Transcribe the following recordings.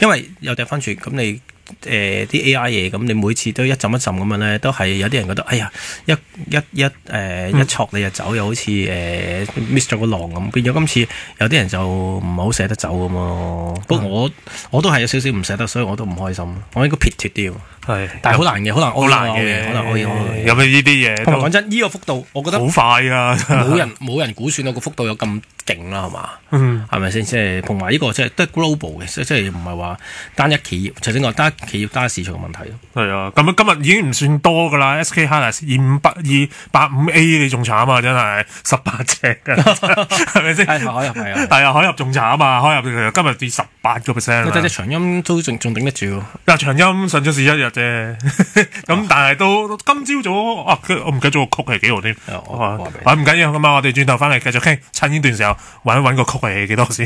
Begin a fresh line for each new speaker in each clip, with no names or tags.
因為有掉翻轉咁你。啲 AI 嘢咁，你每次都一浸一浸咁樣咧，都係有啲人覺得，哎呀，一戳你就走，又好似miss 咗個浪咁。變咗今次有啲人就唔係好捨得走咁咯。不過我都係有少少唔捨得，所以我都唔開心。我應該撇脱啲。
係，
但係好難嘅，
好難嘅，
可能可以。
有咩呢啲嘢？
同埋講真，呢個幅度，我覺得
好快啊！
冇人估算到個幅度有咁勁啦，係嘛？係咪先？即係同埋呢個即係都係 global 嘅，即係唔係話單一企業，頭先講單一企業單一市場嘅問題咯。
係啊，咁今日已經唔算多噶啦 ，SK Hynix 285A 你仲慘啊，真係18隻㗎，係咪先？
係海入係啊，
係啊，海入仲慘啊，海入今日跌18%。
但係長音都仲頂得住。
但長音上咗市1日啫，咁但係都今朝早我唔記得咗個曲係幾號添。唔緊要，咁啊，我哋轉頭翻嚟繼續傾，趁呢段時候揾一揾個曲係幾多先。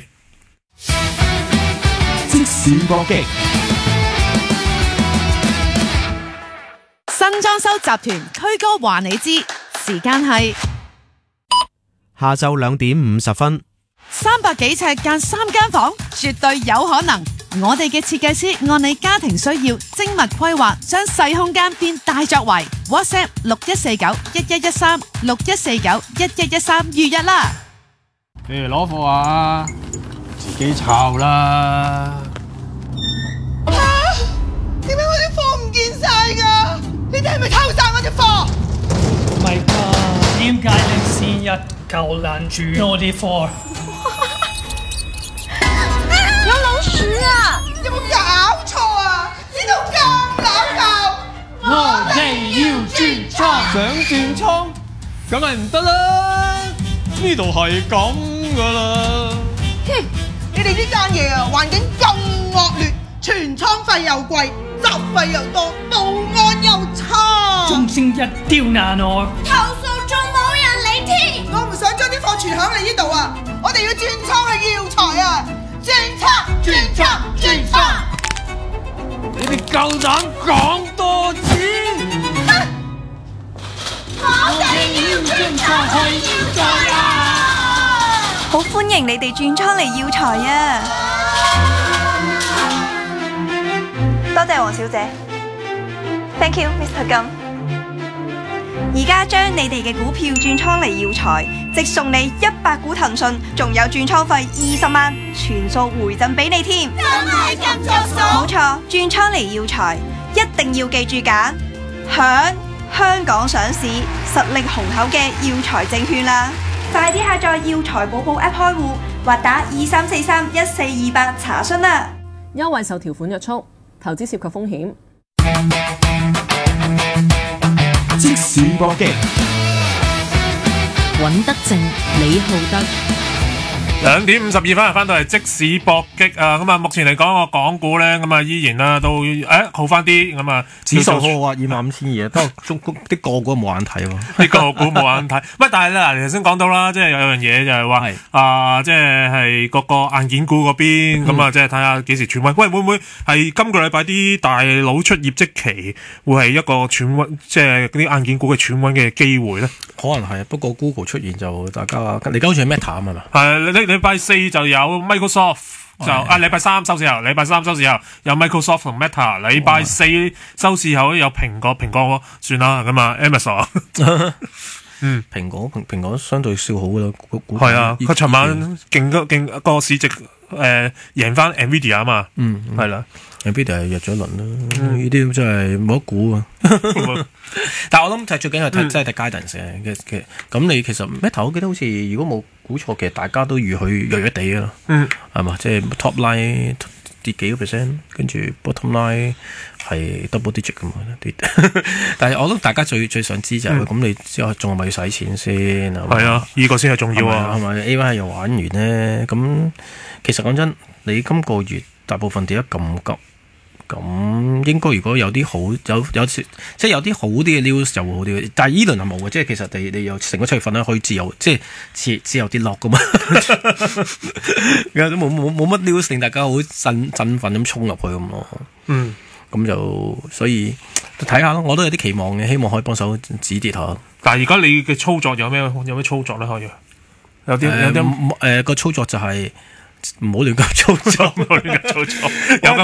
即時搏擊，
新裝修集團推歌話你知，時間係
下晝2點50分。
300幾尺間3間房，絕對有可能。我哋嘅設計師按你家庭需要精密規劃，將細空間變大作為。WhatsApp 61491113 61491113預約啦。
你哋攞貨啊，自己抄啦。
點解我啲貨唔見晒㗎？你哋係咪偷晒我啲貨？
唔係㗎，點解你成日夠攔住我啲貨？
有老鼠啊！有冇搞錯啊？呢度咁冷鬧，
我哋要轉倉，
想轉倉，梗係唔得啦！呢度係咁㗎啦。
哼！你哋呢間嘢啊，環境咁惡劣，存倉費又貴，雜費又多，保安又差，
仲成日刁難我。
投訴仲冇人理添。我唔想將啲貨存響你呢度啊！我哋要轉倉去耀才啊！轉倉！
你哋夠膽講多次？
我哋要轉倉去耀才啊！
好歡迎你哋轉倉嚟耀才啊！多謝黃小姐 ，Thank you Mr. 金。而家將你哋嘅股票轉倉嚟耀才，即送你100股騰訊，仲有轉倉費20萬，全數回贈俾你添。
真係咁着數？
冇錯，轉倉嚟耀才，一定要記住揀響香港上市、實力雄厚嘅耀才證券啦！快啲下載耀才寶寶 App 開戶，或打23431428查詢啦！
優惠受條款約束，投資涉及風險。
即時搏擊，
尹德正、李浩德。
2點52分翻到嚟即時搏擊啊！咁啊，目前嚟講個港股咧，咁啊依然啦都好翻啲，咁啊
指數好啊，25,200，不過中啲個股冇眼睇喎，
啲個股冇眼睇。乜但係咧，嗱頭先講到啦，即係有樣嘢就係話即係各個硬件股嗰邊，咁啊即係睇下幾時轉穩。喂，會唔會係今個禮拜啲大佬出業績期，會係一個轉穩，即係嗰啲硬件股嘅轉穩嘅機會咧？
可能係，不過 Google 出現就大家，你而家好似係 Meta 啊嘛？
係禮拜4就有 Microsoft， 就禮拜3收市後，有 Microsoft 同 Meta， 禮拜4收市後有蘋果算啦，咁啊 Amazon，
蘋果相對少好啦，
係啊，佢尋晚勁個市值贏翻 Nvidia 啊嘛，係啦
，Nvidia 係弱咗一輪啦，呢啲真係冇得估啊！但係我諗最緊要睇真係睇 guidance 嘅，咁你其實 Meta 我記得好似如果冇估錯，其實大家都預佢弱弱地啊，係嘛？即係 top line 跌幾個 percent， 跟住 bottom line 係 double digit 咁跌。但係我諗大家最想知就係咁，你之後仲係咪要使錢先？
係啊，呢個先係重要啊！
係咪 A1 又玩完咧？咁其實講真，你今個月大部分跌得咁急。咁應該如果有啲好有即係有啲好啲嘅 news 就會好啲，但係依輪係冇嘅，即係其實你有成個7月份咧可以自由即係自由跌落噶嘛，都冇乜 news 令大家好振奮咁衝入去咁咯。咁就所以睇下咯，我都有啲期望嘅，希望可以幫手止跌下。
但係而家你嘅操作有咩操作咧？可以有啲個
操作就係唔好亂咁操作，
有